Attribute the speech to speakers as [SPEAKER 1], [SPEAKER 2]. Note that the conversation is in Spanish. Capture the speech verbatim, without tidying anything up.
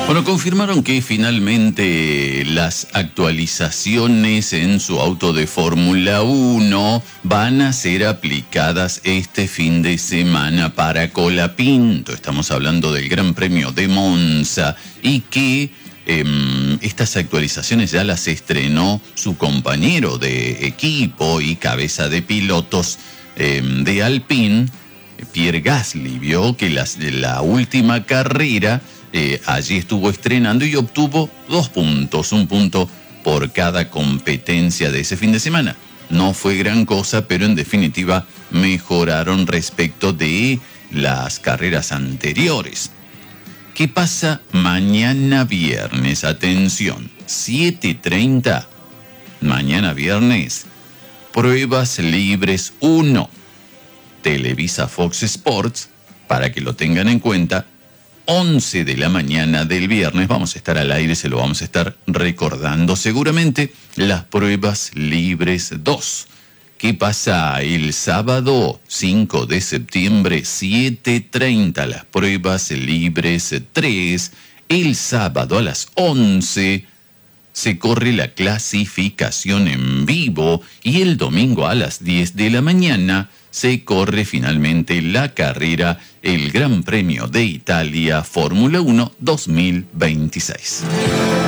[SPEAKER 1] Bueno, confirmaron que finalmente las actualizaciones en su auto de Fórmula uno van a ser aplicadas este fin de semana para Colapinto. Estamos hablando del Gran Premio de Monza y que eh, estas actualizaciones ya las estrenó su compañero de equipo y cabeza de pilotos eh, de Alpine, Pierre Gasly. Vio que las, la última carrera Eh, allí estuvo estrenando y obtuvo dos puntos, un punto por cada competencia de ese fin de semana. No fue gran cosa, pero en definitiva mejoraron respecto de las carreras anteriores. ¿Qué pasa mañana viernes? Atención, siete treinta, mañana viernes, Pruebas Libres uno, Televisa Fox Sports, para que lo tengan en cuenta. once de la mañana del viernes, vamos a estar al aire, se lo vamos a estar recordando seguramente, las Pruebas Libres dos. ¿Qué pasa el sábado cinco de septiembre, siete treinta, las Pruebas Libres tres? El sábado a las once se corre la clasificación en vivo y el domingo a las diez de la mañana se corre finalmente la carrera, el Gran Premio de Italia Fórmula uno dos mil veintiséis.